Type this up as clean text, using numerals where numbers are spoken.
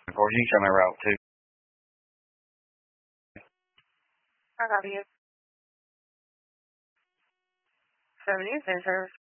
Or you can tell me route too. I copy you. 70 is in service.